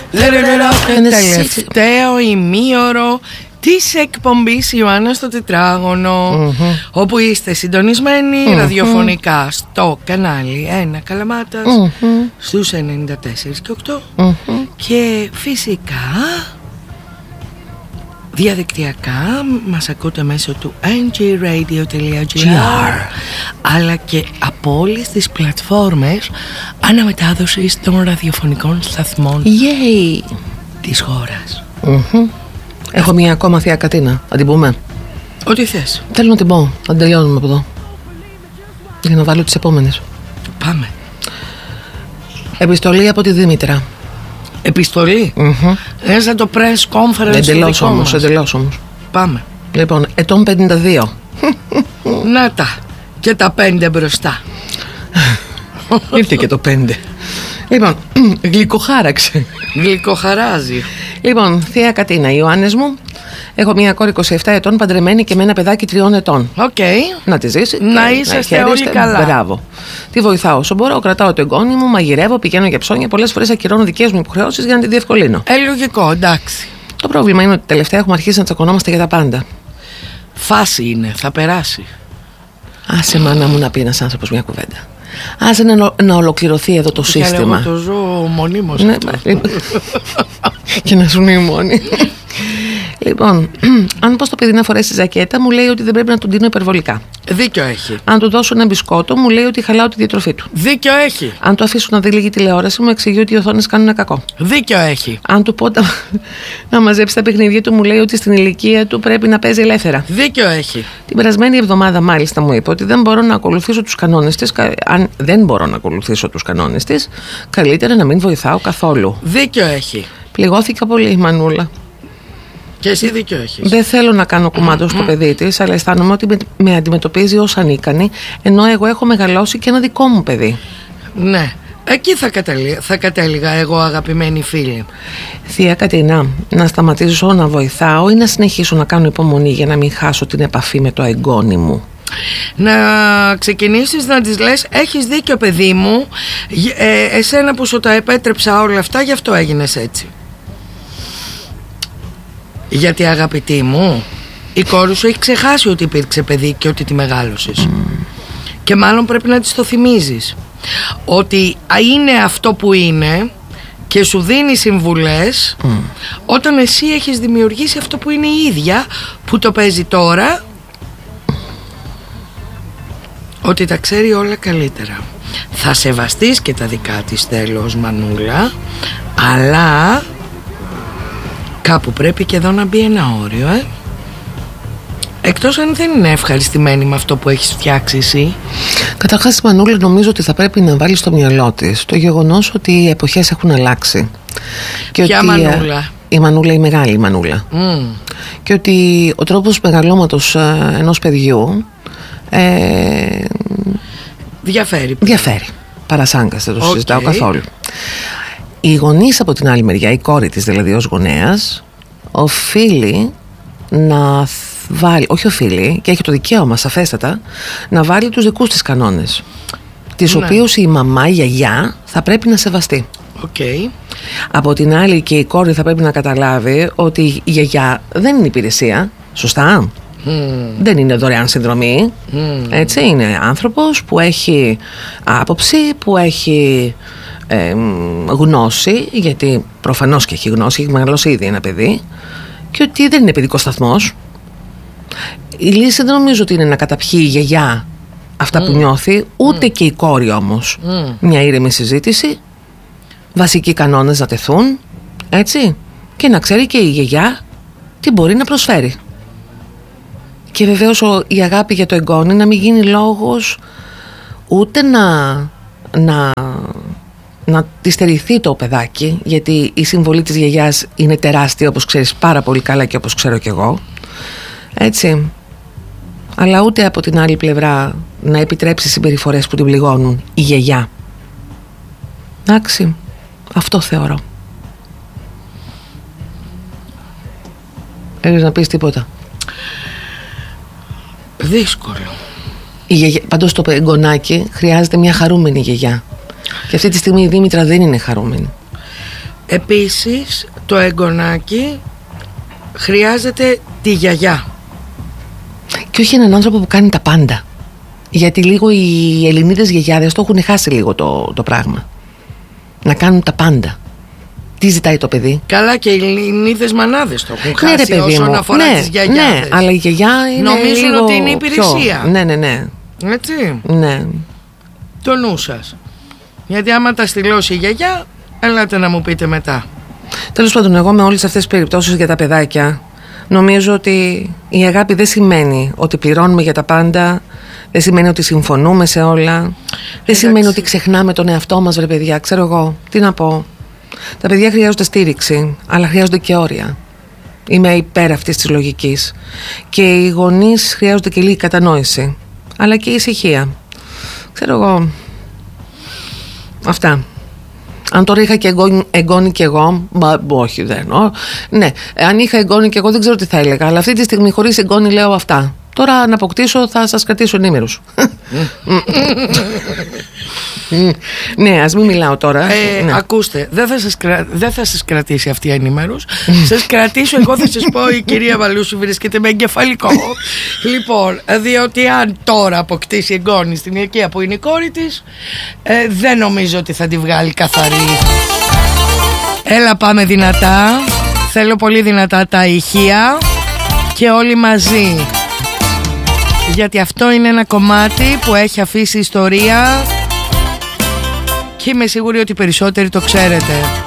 Τελευταίο ημίωρο της εκπομπής Ιωάννα στο Τετράγωνο, όπου είστε συντονισμένοι ραδιοφωνικά στο κανάλι 1 Καλαμάτας, στους 94 και 8, και φυσικά διαδικτυακά μας ακούτε μέσω του ngradio.gr, αλλά και από όλες τις πλατφόρμες αναμετάδοσης των ραδιοφωνικών σταθμών της χώρας. Έχω μια ακόμα Θεία Κατίνα, θα την πούμε? Ό,τι θες. Θέλω να την πω, θα την τελειώνουμε από εδώ, για να βάλω τις επόμενες. Πάμε. Επιστολή από τη Δήμητρα. Επιστολή. Σαν το press conference. Εντελώς όμως. Πάμε. Λοιπόν, ετών 52. Να τα. Και τα 5 μπροστά. Ήρθε και το 5. Λοιπόν, γλυκοχάραξε. Γλυκοχαράζει. Λοιπόν, Θεία Κατίνα, Ιωάννης μου, έχω μια κόρη 27 ετών, παντρεμένη, και με ένα παιδάκι 3 ετών. Okay. Να τη ζήσει. Να είσαστε όλοι καλά. Μπράβο. Τη βοηθάω όσο μπορώ, κρατάω το εγγόνι μου, μαγειρεύω, πηγαίνω για ψώνια. Πολλές φορές ακυρώνω δικές μου υποχρεώσεις για να τη διευκολύνω. Λογικό, εντάξει. Το πρόβλημα είναι ότι τελευταία έχουμε αρχίσει να τσακωνόμαστε για τα πάντα. Φάση είναι, θα περάσει. Άσε, μάνα μου, να πει ένας άνθρωπος μια κουβέντα. Άσε να ολοκληρωθεί εδώ το σύστημα. Εγώ το ζω μονίμως. Ναι, και να σου είναι η μόνη. Λοιπόν, αν πω στο παιδί να φορέσει ζακέτα, μου λέει ότι δεν πρέπει να τον τίνω υπερβολικά. Δίκιο έχει. Αν του δώσω ένα μπισκότο, μου λέει ότι χαλάω τη διατροφή του. Δίκιο έχει. Αν του αφήσω να δει λίγη τηλεόραση, μου εξηγεί ότι οι οθόνες κάνουν κακό. Δίκιο έχει. Αν του πω να μαζέψει τα παιχνίδια του, μου λέει ότι στην ηλικία του πρέπει να παίζει ελεύθερα. Δίκιο έχει. Την περασμένη εβδομάδα, μάλιστα, μου είπε ότι δεν μπορώ να ακολουθήσω τους κανόνες της. Αν δεν μπορώ να ακολουθήσω τους κανόνες της, καλύτερα να μην βοηθάω καθόλου. Δίκιο έχει. Πληγώθηκα πολύ, η Μανούλα. Και εσύ δίκιο έχεις. Δεν θέλω να κάνω κουμάντο στο παιδί της, αλλά αισθάνομαι ότι με αντιμετωπίζει ως ανίκανη, ενώ εγώ έχω μεγαλώσει και ένα δικό μου παιδί. Ναι, εκεί θα κατέληγα εγώ, αγαπημένη φίλη. Θεία Κατίνα, να σταματήσω να βοηθάω ή να συνεχίσω να κάνω υπομονή για να μην χάσω την επαφή με το εγγόνι μου? Να ξεκινήσεις να της λες: έχεις δίκιο, παιδί μου, εσένα που σου τα επέτρεψα όλα αυτά, γι' αυτό έγινες έτσι. Γιατί, αγαπητή μου, η κόρη σου έχει ξεχάσει ότι υπήρξε παιδί και ότι τη μεγάλωσες. Και μάλλον πρέπει να της το θυμίζεις ότι είναι αυτό που είναι και σου δίνει συμβουλές όταν εσύ έχεις δημιουργήσει αυτό που είναι η ίδια, που το παίζει τώρα, ότι τα ξέρει όλα καλύτερα. Θα σεβαστείς και τα δικά της, θέλω, ως μανούλα, αλλά κάπου πρέπει και εδώ να μπει ένα όριο, Εκτός αν δεν είναι ευχαριστημένη με αυτό που έχεις φτιάξει εσύ. Καταρχάς, η Μανούλα νομίζω ότι θα πρέπει να βάλει στο μυαλό της το γεγονός ότι οι εποχές έχουν αλλάξει. Και ποια ότι Μανούλα? Η Μανούλα, η μεγάλη Μανούλα. Και ότι ο τρόπος μεγαλώματος ενός παιδιού διαφέρει. Παρασάγκας, δεν το συζητάω καθόλου. Οι γονείς από την άλλη μεριά, η κόρη της δηλαδή ως γονέας, οφείλει να βάλει, όχι οφείλει, και έχει το δικαίωμα σαφέστατα, να βάλει τους δικούς της κανόνες, τις οποίους η μαμά, η γιαγιά, θα πρέπει να σεβαστεί. Από την άλλη, και η κόρη θα πρέπει να καταλάβει ότι η γιαγιά δεν είναι υπηρεσία. Σωστά? Δεν είναι δωρεάν συνδρομή. Έτσι, είναι άνθρωπος που έχει άποψη, που έχει γνώση, γιατί προφανώς και έχει γνώση, έχει μεγαλώσει ήδη ένα παιδί, και ότι δεν είναι παιδικός σταθμός. Η λύση δεν νομίζω ότι είναι να καταπιεί η γιαγιά αυτά που νιώθει, ούτε και η κόρη όμως. Μια ήρεμη συζήτηση, βασικοί κανόνες να τεθούν, έτσι, και να ξέρει και η γιαγιά τι μπορεί να προσφέρει. Και βεβαίως η αγάπη για το εγγόνι να μην γίνει λόγος ούτε να τη στερηθεί το παιδάκι, γιατί η συμβολή της γιαγιάς είναι τεράστια, όπως ξέρεις πάρα πολύ καλά και όπως ξέρω κι εγώ, έτσι. Αλλά ούτε από την άλλη πλευρά να επιτρέψει συμπεριφορές που την πληγώνουν η γιαγιά. Εντάξει, αυτό θεωρώ. Έχεις να πεις τίποτα? Δύσκολο. Πάντως το εγγονάκι χρειάζεται μια χαρούμενη γιαγιά. Και αυτή τη στιγμή η Δήμητρα δεν είναι χαρούμενη. Επίσης το εγγονάκι χρειάζεται τη γιαγιά. Και όχι έναν άνθρωπο που κάνει τα πάντα. Γιατί λίγο οι Ελληνίδες γιαγιάδες το έχουν χάσει λίγο το πράγμα. Να κάνουν τα πάντα. Τι ζητάει το παιδί? Καλά, και οι Ελληνίδες μανάδες το έχουν χάσει, παιδί όσον μου αφορά τις γιαγιάδες. Ναι, αλλά η γιαγιά είναι νομίζουν λίγο ότι είναι υπηρεσία. Ναι. Έτσι. Ναι. Το νου σας. Γιατί άμα τα στυλώσει η γιαγιά, ελάτε να μου πείτε μετά. Τέλος πάντων, εγώ με όλες αυτές τις περιπτώσεις για τα παιδάκια νομίζω ότι η αγάπη δεν σημαίνει ότι πληρώνουμε για τα πάντα. Δεν σημαίνει ότι συμφωνούμε σε όλα. Δεν σημαίνει ότι ξεχνάμε τον εαυτό μας, βρε παιδιά. Ξέρω εγώ, τι να πω. Τα παιδιά χρειάζονται στήριξη, αλλά χρειάζονται και όρια. Είμαι υπέρ αυτής της λογικής. Και οι γονείς χρειάζονται και λίγη κατανόηση, αλλά και ησυχία. Ξέρω εγώ. Αυτά. Αν τώρα είχα και εγγόνι κι εγώ, όχι δεν. Ναι, αν είχα εγγόνι κι εγώ δεν ξέρω τι θα έλεγα. Αλλά αυτή τη στιγμή χωρίς εγγόνι λέω αυτά. Τώρα να αποκτήσω θα σας κρατήσω ενήμερους. Ναι, ας μην μιλάω τώρα. Ναι. Ακούστε, δεν θα σας κρατήσει αυτή η ενήμερους. Σας κρατήσω, εγώ θα σας πω, η κυρία Βαλούση βρίσκεται με εγκεφαλικό. Λοιπόν, διότι αν τώρα αποκτήσει εγγόνι στην ηλικία που είναι η κόρη της, δεν νομίζω ότι θα τη βγάλει καθαρή. Έλα, πάμε δυνατά. Θέλω πολύ δυνατά τα ηχεία και όλοι μαζί. Γιατί αυτό είναι ένα κομμάτι που έχει αφήσει ιστορία και είμαι σίγουρη ότι περισσότεροι το ξέρετε.